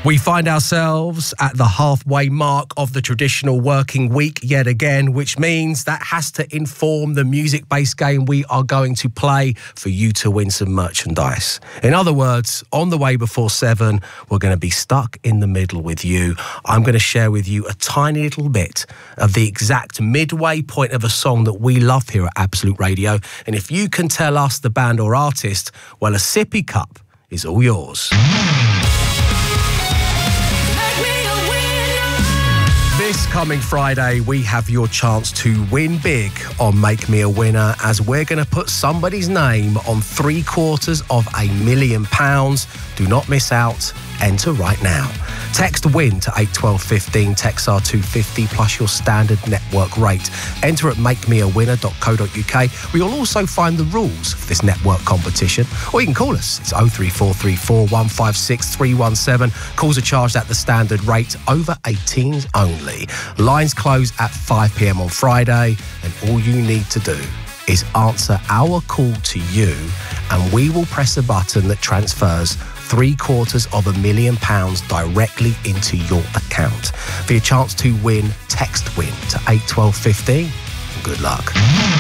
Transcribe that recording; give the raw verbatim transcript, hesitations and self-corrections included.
We find ourselves at the halfway mark of the traditional working week yet again, which means that has to inform the music-based game we are going to play for you to win some merchandise. In other words, on the way before seven, we're going to be stuck in the middle with you. I'm going to share with you a tiny little bit of the exact midway point of a song that we love here at Absolute Radio. And if you can tell us the band or artist, well, a sippy cup is all yours. This coming Friday, we have your chance to win big on Make Me a Winner, as we're going to put somebody's name on three quarters of a million pounds. Do not miss out. Enter right now. Text WIN to eight twelve fifteen, text R two fifty plus your standard network rate. Enter at make me a winner dot co dot uk, where you'll also find the rules for this network competition. Or you can call us. It's oh three four three four, one five six, three one seven. Calls are charged at the standard rate, over eighteens only. Lines close at five p m on Friday, and all you need to do is answer our call to you, and we will press a button that transfers three quarters of a million pounds directly into your account. For your chance to win, text WIN to eight twelve fifteen. Good luck.